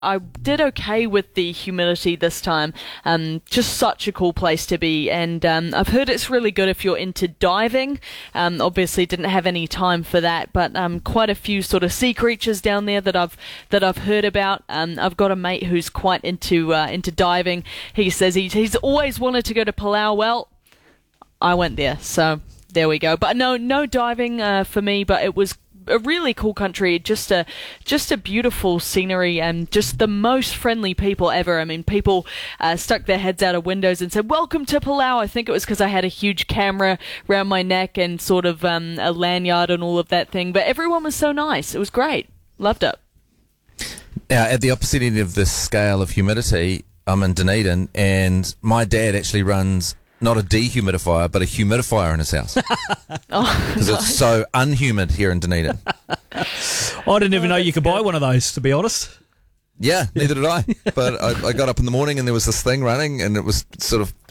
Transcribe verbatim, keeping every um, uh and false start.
I did okay with the humidity this time. Um, just such a cool place to be, and um, I've heard it's really good if you're into diving. Um, obviously, didn't have any time for that, but um, quite a few sort of sea creatures down there that I've that I've heard about. Um, I've got a mate who's quite into uh, into diving. He says he, he's always wanted to go to Palau. Well, I went there, so there we go. But no, no diving uh, for me. But it was a really cool country, just a just a beautiful scenery, and just the most friendly people ever. I mean, people uh, stuck their heads out of windows and said, "Welcome to Palau." I think it was because I had a huge camera around my neck and sort of um, a lanyard and all of that thing. But everyone was so nice. It was great. Loved it. Now, at the opposite end of this scale of humidity, I'm in Dunedin, and my dad actually runs not a dehumidifier, but a humidifier in his house. Oh, Because it's so unhumid here in Dunedin. I didn't even know you could buy one of those, to be honest. Yeah, neither did I. But I, I got up in the morning and there was this thing running, and it was sort of